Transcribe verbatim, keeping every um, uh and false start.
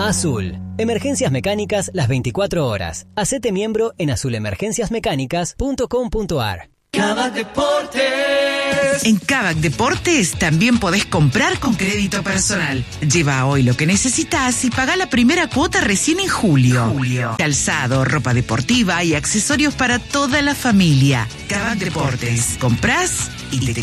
Azul. Emergencias mecánicas las veinticuatro horas. Hacete miembro en azul emergencias mecánicas punto com punto a r. Kavak Deportes. En Kavak Deportes también podés comprar con crédito personal. Lleva hoy lo que necesitas y paga la primera cuota recién en julio. julio. Calzado, ropa deportiva y accesorios para toda la familia. Kavak Deportes. Comprás y te